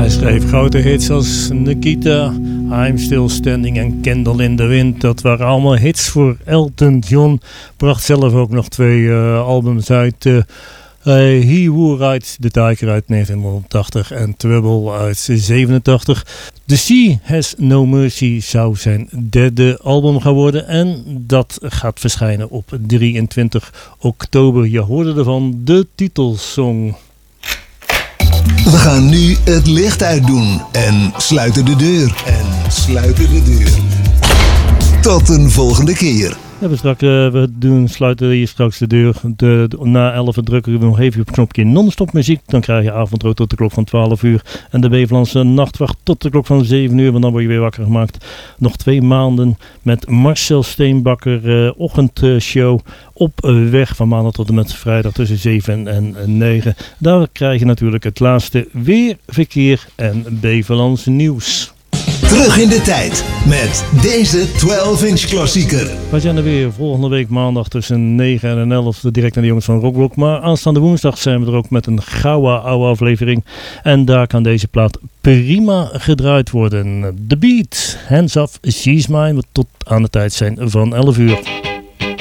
Hij schreef grote hits als Nikita, I'm Still Standing en Candle in the Wind. Dat waren allemaal hits voor Elton John. Bracht zelf ook nog 2 albums uit. He Who Rides the Tiger uit 1980 en Trouble uit 87. The Sea Has No Mercy zou zijn derde album gaan worden. En dat gaat verschijnen op 23 oktober. Je hoorde ervan de titelsong. We gaan nu het licht uitdoen en sluiten de deur. Tot een volgende keer. We sluiten hier straks de deur. Na 11 drukken we nog even op het knopje non-stop muziek. Dan krijg je avondrood tot de klok van 12 uur. En de Bevelandse nachtwacht tot de klok van 7 uur. Want dan word je weer wakker gemaakt. Nog 2 maanden met Marcel Steenbakker ochtendshow op weg van maandag tot en met vrijdag tussen 7 en 9. Daar krijg je natuurlijk het laatste weer, verkeer en Bevelands nieuws. Terug in de tijd met deze 12-inch klassieker. Wij zijn er weer volgende week maandag tussen 9 en 11 direct naar de jongens van Rockblock. Maar aanstaande woensdag zijn we er ook met een gouden oude aflevering. En daar kan deze plaat prima gedraaid worden. The Beat, Hands Off, She's Mine, wat tot aan de tijd zijn van 11 uur.